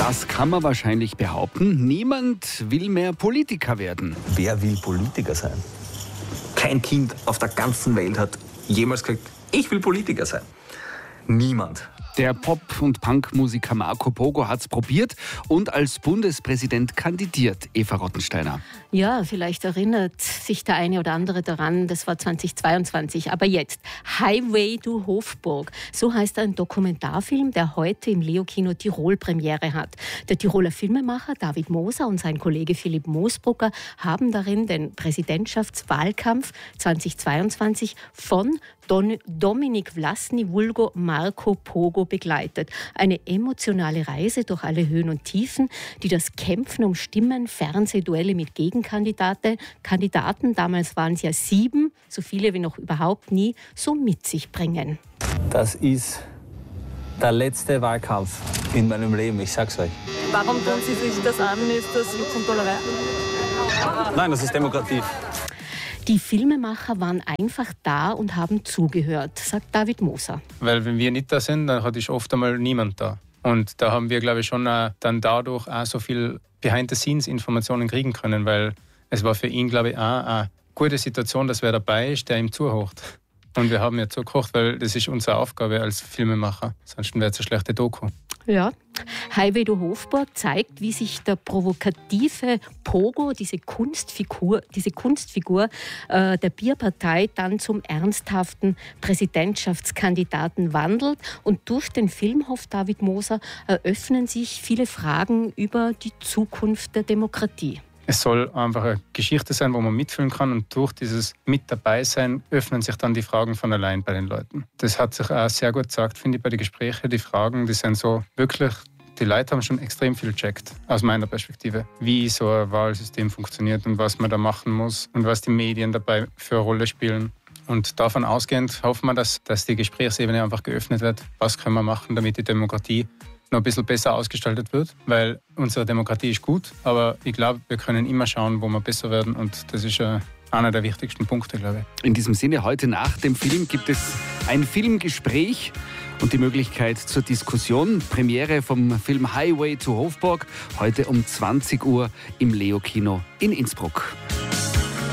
Das kann man wahrscheinlich behaupten. Niemand will mehr Politiker werden. Wer will Politiker sein? Kein Kind auf der ganzen Welt hat jemals gesagt, ich will Politiker sein. Niemand. Der Pop- und Punkmusiker Marco Pogo hat's probiert und als Bundespräsident kandidiert, Eva Rottensteiner. Ja, vielleicht erinnert sich der eine oder andere daran, das war 2022. Aber jetzt, Highway to Hofburg. So heißt ein Dokumentarfilm, der heute im Leo-Kino Tirol Premiere hat. Der Tiroler Filmemacher David Moser und sein Kollege Philipp Moosbrucker haben darin den Präsidentschaftswahlkampf 2022 von Dominik Vlasny vulgo Marco Pogo begleitet. Eine emotionale Reise durch alle Höhen und Tiefen, die das Kämpfen um Stimmen, Fernsehduelle mit Gegenkandidaten, damals waren es ja 7, so viele wie noch überhaupt nie, so mit sich bringen. Das ist der letzte Wahlkampf in meinem Leben, ich sag's euch. Warum tun Sie sich das an? Ist das Jux und Tollerei? Nein, das ist Demokratie. Die Filmemacher waren einfach da und haben zugehört, sagt David Moser. Weil wenn wir nicht da sind, dann ist oft einmal niemand da. Und da haben wir, glaube ich, schon dann dadurch auch so viel Behind-the-Scenes-Informationen kriegen können, weil es war für ihn, glaube ich, auch eine gute Situation, dass wer dabei ist, der ihm zuhört. Und wir haben ja zugekocht, weil das ist unsere Aufgabe als Filmemacher. Sonst wäre es eine schlechte Doku. Ja. Highway to Hofburg zeigt, wie sich der provokative Pogo, diese Kunstfigur der Bierpartei, dann zum ernsthaften Präsidentschaftskandidaten wandelt. Und durch den Film, hofft David Moser, eröffnen sich viele Fragen über die Zukunft der Demokratie. Es soll einfach eine Geschichte sein, wo man mitfühlen kann, und durch dieses Mit dabei sein öffnen sich dann die Fragen von allein bei den Leuten. Das hat sich auch sehr gut gesagt, finde ich, bei den Gesprächen. Die Fragen, die sind so wirklich, die Leute haben schon extrem viel gecheckt, aus meiner Perspektive, wie so ein Wahlsystem funktioniert und was man da machen muss und was die Medien dabei für eine Rolle spielen. Und davon ausgehend hoffen wir, dass die Gesprächsebene einfach geöffnet wird. Was können wir machen, damit die Demokratie noch ein bisschen besser ausgestaltet wird, weil unsere Demokratie ist gut, aber ich glaube, wir können immer schauen, wo wir besser werden, und das ist einer der wichtigsten Punkte, glaube ich. In diesem Sinne, heute nach dem Film gibt es ein Filmgespräch und die Möglichkeit zur Diskussion. Premiere vom Film Highway to Hofburg, heute um 20 Uhr im Leo-Kino in Innsbruck.